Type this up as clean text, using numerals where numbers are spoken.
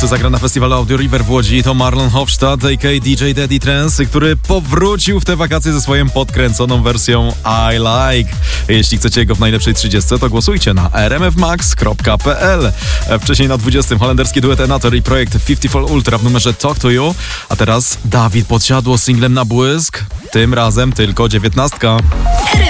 głosy zagra na festiwalu Audio River w Łodzi. To Marlon Hofstadt, a.k.a. DJ Daddy Trance, który powrócił w te wakacje ze swoją podkręconą wersją I Like. Jeśli chcecie go w najlepszej 30, to głosujcie na rmfmax.pl. Wcześniej na 20 holenderski duet Enator i projekt 54 Ultra w numerze Talk to You. A teraz Dawid Podsiadło z singlem Na Błysk. Tym razem tylko 19.